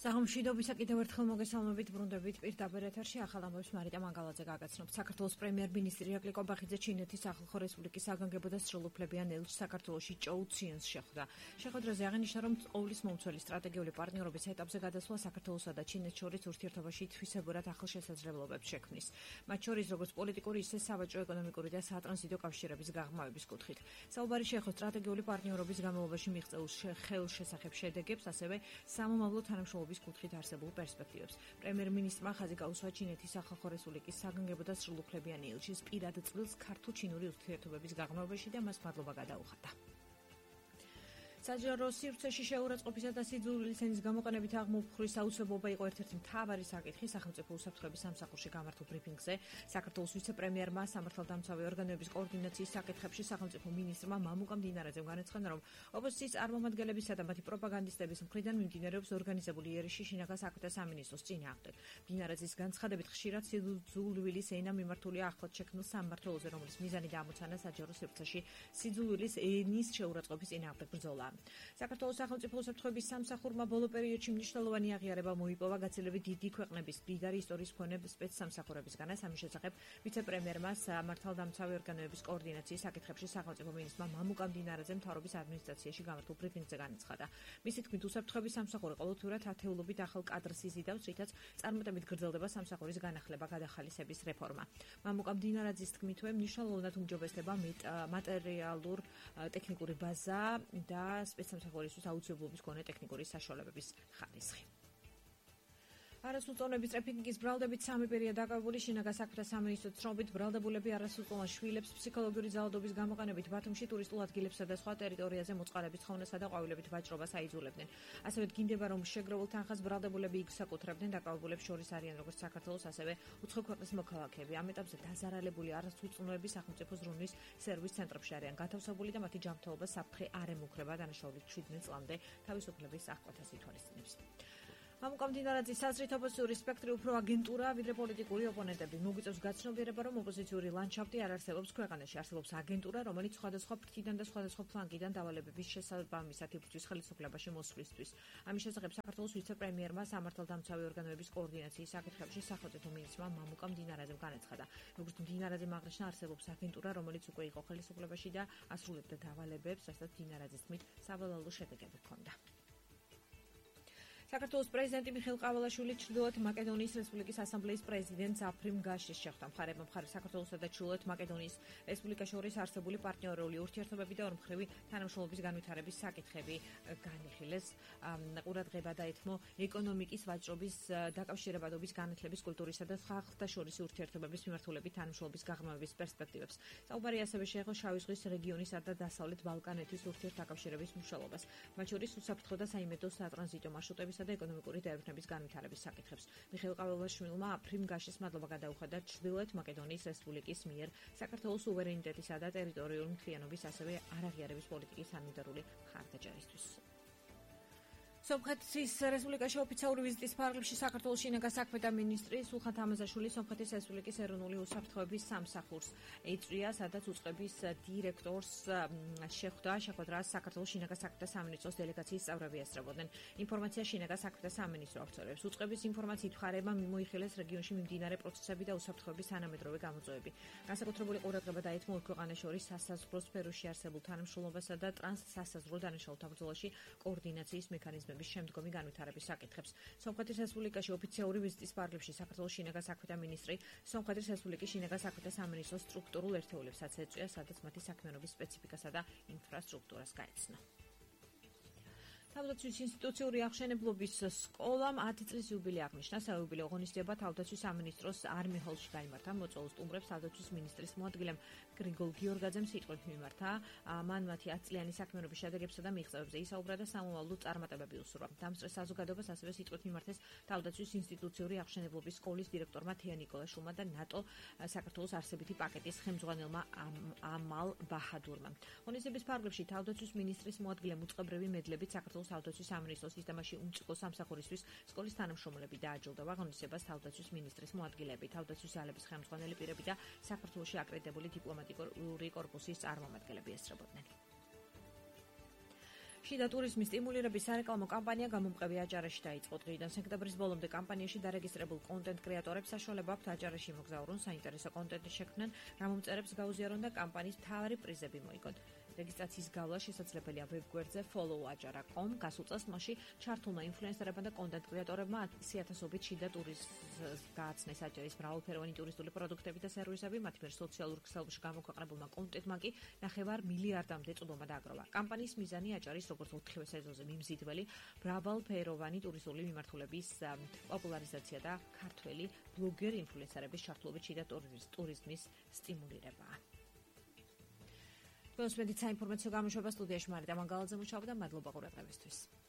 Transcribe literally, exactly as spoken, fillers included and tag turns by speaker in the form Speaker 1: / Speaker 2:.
Speaker 1: საღამოშიდობისა კიდევ ერთხელ მოგესალმებით ბრუნდებით პირდაპირ ეთერში ახალ ამბებს მარიტა მანგალაძე გაგაცნობთ. საქართველოს პრემიერ-მინისტრი ირაკლი კობახიძე ჩინეთის სახალხო რესპუბლიკის საგანგებო და სრულუფლებიან ელჩს საქართველოში ჭოუ ციანს შეხვდა. შეხვედრაზე აღინიშნა, რომ ყოვლის მომცველი სტრატეგიული პარტნიორობის ეტაპზე გადასვლა საქართველოსა და ჩინეთს შორის ურთიერთობაში თვისებურად ახალ შესაძლებლობებს შექმნის. მათ შორის როგორც პოლიტიკური, ისე საბაჭო-ეკონომიკური და სატრანზიტო კავშირების გაღრმავების კუთხით. საუბარი შეეხო სტრატეგიული პარტნიორობის განმავლობაში მიღწეულ ხელშესახებ შედეგებს, ასევე სამომავლო თანამშრომლობის კუთხით არსებულ პერსპექტივებს. პრემიერ-მინისტრმა ხაზი გაუსვა ჩინეთის სახალხო რესპუბლიკის საგანგებო და სრულუფლებიანი ელჩის პირად წვლილს ქართულ-ჩინური ურთიერთობების გაღრმავებაში და მას მადლობა გადაუხადა. საჯარო სივრცეში შეურაცხყოფისა და სიძულვილის ენის გამოყენებით აღმოფხვრის აუცილებლობა იყო ერთ-ერთი მთავარი საკითხი სახელმწიფო უსაფრთხოების სამსახურში გამართულ ბრიფინგზე. საქართველოს ვიცე-პრემიერმა სამართალდამცავი ორგანოების კოორდინაციის საკითხებში სახელმწიფო მინისტრმა მამუკა მდინარაძემ განაცხადა, რომ ოპოზიციის წარმომადგენლებისა და მათი პროპაგანდისტების მხრიდან მიმდინარეობს ორგანიზებული იერიში შინაგან საქმეთა სამინისტროს წინააღმდეგ. მდინარაძის განცხადებით, ხშირად სიძულვილის ენა მიმართულია ახლად შექმნილ სამმართველოზე, რომლის მიზანი და ამოცანა საჯარო სივრცეში სიძულვილის ენის შეურაცხყოფის წინააღმდეგ ბრძოლა. საქართველოს სახელმწიფო უსაფრთხოების სამსახურმა ბოლო პერიოდში მნიშვნელოვანი აღიარება მოიპოვა გაცილებით დიდი ქვეყნების მდიდარი ისტორიის მქონე სპეცსამსახურებისგან. ამის შესახებ ვიცე-პრემიერმა სამართალდამცავი ორგანოების კოორდინაციის საკითხებში სახელმწიფო მინისტრმა მამუკა მდინარაძემ მთავრობის ადმინისტრაციაში გამართულ ბრიფინგზე განაცხადა. მისი თქმით, უსაფრთხოების სამსახური ყოველთვიურად ათეულობით ახალ კადრს იზიდავს, რითაც წარმატებით გრძელდება სამსახურის განახლება, გადახალისების რეფორმა. მამუკა მდინარაძის თქმითვე, მნიშვნელოვნად უმჯობესდება მატერიალურ ტექნიკური ბაზა და სპეცსამსახურისთვის აუცილებლობის მქონე ტექნიკური საშუალებების ხარისხი. არასრულწლოვნების ტრაფიკინგის ბრალდებით სამი პირია დაკავებული. შინაგან საქმეთა სამინისტროს ცნობით, ბრალდებულები არასრულწლოვან შვილებს ფსიქოლოგიური ძალადობის გამოყენებით ბათუმში ტურისტულ ადგილებსა და სხვა ტერიტორიაზე მოწყალებით ხოვნასა და ყვავილებით ვაჭრობას აიძულებდნენ. ასევე დგინდება, რომ შეგროვულ თანხას ბრალდებულები იგსაკუთრებდნენ. დაკავებულებს შორის არიან როგორც საქართველოს, ასევე უცხო ქვეყნის მოქალაქეები. ამ ეტაპზე დაზარალებული არასრულწლოვნები სახელმწიფო ზრუნვის სერვის ცენტრებში არიან გათავსებული და მათი ჯანმრთელობა საფრთხე არ ემუქრება. დანაშაულით შვიდ წლამდე თავისუფლების აღკვეთას ითვალისწინებს. მამუკა მდინარაძის აზრით, ოპოზიციური სპექტრი უფრო აგენტურაა, ვიდრე პოლიტიკური ოპონენტები. მოგვიწევს გაცნობიერება, რომ ოპოზიციური ლანდშაფტი არ არსებობს ქვეყანაში. არსებობს აგენტურა, რომელიც სხვადასხვა ფრთიდან და სხვადასხვა ფლანგიდან დავალებების შესაბამისად იბრძვის ხელისუფლებაში მოსვლისთვის. ამის შესახებ საქართველოს ვიცე-პრემიერმა სამართალდამცავი ორგანოების კოორდინაციის საკითხებში სახელმწიფო მინისტრმა მამუკა მდინარაძემ განაცხადა, როგორც მდინარაძემ აღნიშნა, არსებობს აგენტურა, რომელიც უკვე იყო ხელისუფლებაში და ასრულებდა დავალებებს, რასაც მდინარაძის თქმით სავალალო შედეგები ჰქონდა. საქართველოს პრეზიდენტი მიხეილ ყავალაშვილი ჩრდილოეთ მაკედონიის რესპუბლიკის ასამბლეის პრეზიდენტს აფრიმ გაშის შეხვდა. მხარეებმა მხარეს საქართველოსა და ჩრდილოეთ მაკედონიის რესპუბლიკას შორის არსებული პარტნიორული ურთიერთობები და ორმხრივი თანამშრომლობის განვითარების საკითხები განიხილეს. ყურადღება დაეთმო ეკონომიკის, ვაჭრობის, დაკავშირებადობის, განათლების, კულტურისა და ხალხთა შორის ურთიერთობების მიმართულებით თანამშრომლობის გაღრმავების პერსპექტივებს. საუბარი ასევე შეეხო შავი ზღვის რეგიონისა და დასავლეთ ბალკანეთის ურთიერთდაკავშირების მნიშვნელობას, მათ შორის უსაფრთხო და საიმედო სატრანზიტო მარშრუტების და ეკონომიკური დაერქნების განვითარების საკითხებს. მიხეილ ყავალაშვილმა აფრიმ გაშის მადლობა გადაუხადა ჩრდილოეთ მაკედონიის რესპუბლიკის მიერ საქართველოს სუვერენიტეტისა და ტერიტორიული მთლიანობის, ასევე არაღიარების პოლიტიკის სამუდარული მხარდაჭერისთვის. სომხეთის რესპუბლიკაში ოფიციალური ვიზიტის ფარგლებში საქართველოს შინაგან საქმეთა მინისტრი სულხან თამაზაშვილი სომხეთის რესპუბლიკის ეროვნული უსაფრთხოების სამსახურს ეწვია, სადაც უწყების დირექტორს შეხვდა. შეხვედრას საქართველოს შინაგან საქმეთა სამინისტროს დელეგაციის წევრები ესწრებოდნენ. ინფორმაცია შინაგან საქმეთა სამინისტრო აღწევს. უწყების ინფორმაციით მხარეებმა მოიხილეს რეგიონში მიმდინარე პროცესები და უსაფრთხოების თანამედროვე გამოწვევები. განსაკუთრებული ყურადღება დაეთმო ორ ქვეყანას შორის სასაზღვრო სფეროში არსებულ თანამშრომლობასა და ტრანსსასაზღვრო დანაშაულთა ბრძოლაში კოორდინაციის მექანიზმებს შემდგომი განვითარების საკითხებს. სომხეთის რესპუბლიკაში ოფიციალური ვიზიტის ფარგლებში საქართველოს შინაგან საქმეთა მინისტრი სომხეთის რესპუბლიკის შინაგან საქმეთა სამინისტროს სტრუქტურულ ერთეულებსაც ეწვია, სადაც მათი საქმიანობის სპეციფიკასა და ინფრასტრუქტურას გაეცნო. თავდაცვის ინსტიტუციური აღშენებლობის სკოლამ ათი წლის იუბილე აღნიშნა. საიუბილეო ღონისძიება თავდაცვის სამინისტროს არმი ჰოლში გაიმართა. მოწვეულ სტუმრებს თავდაცვის მინისტრის მოადგილემ გრიგოლ გიორგაძემ სიტყვით მიმართა. მან მათი ათწლიანი საქმიანობის შედეგებსა და მიღწევებზე ისაუბრა და სამომავლო წარმატებები უსურვა. დამსწრე საზოგადოებას ასევე სიტყვით მიმართეს თავდაცვის ინსტიტუციური აღშენებლობის სკოლის დირექტორმა თეა ნიკოლაშვილმა და ნატო საქართველოს არსებითი პაკეტის ხელმძღვანელმა ამალ ბაჰადურმა. ღონისძიების ფარგლებში თავდაცვის მინისტრის მოადგილემ უწყებრივი მედლებით საქართველოს თავდაცვის სამინისტროს სისტემაში უმწყო სამსახურისთვის სკოლის თანამშრომლები დააჯილდოვა. ღონისძიებას თავდაცვის მინისტრის მოადგილეები, თავდაცვის ძალების ხელმძღვანელი პირები და საქართველოში აკრედიტებული დიპლომატიური კორპუსის წარმომადგენლები ესწრებოდნენ. შიდა ტურიზმის სტიმულირების სარეკლამო კამპანია გამომყევი აჭარაში დაიწყო. დღიდან სექტემბრის ბოლომდე კამპანიაში დარეგისტრებულ კონტენტ კრეატორებს საშუალება აქვთ აჭარაში იმოგზაურონ, საინტერესო კონტენტი შექმნან, რა მომწერებს გაუზიარონ და კამპანიის მთავარი პრიზები მოიგონ. რეგისტრაციის გავლა შესაძლებელია ვებგვერდზე follow acara dot com. გასულ წელს მასში ჩართულმა ინფლუენსერებმა და კონტენტ კრეატორებმა ათი ათასობით შიდა ტურიზმს გააცნეს აჭარის მრავალფეროვანი ტურისტული პროდუქტები და სერვისები, მათ მიერ სოციალურ ქსელებში გამოქვეყნებულმა კონტენტმა კი ნახევარ მილიარდამდე წვდომა დააგროვა. კამპანიის მიზანი აჭარის როგორც ოთხივე სეზონზე მიმზიდველი მრავალფეროვანი ტურისტული მიმართულების პოპულარიზაცია და ქართველი ბლოგერ ინფლუენსერების ჩართულობით შიდა ტურიზმის სტიმულირებაა. Თქვენს მედიცინა ინფორმაციო გამოშვება სტუდიაში მარიდა მანგალაძე მუშაობდა. მადლობა ყურადღებისთვის.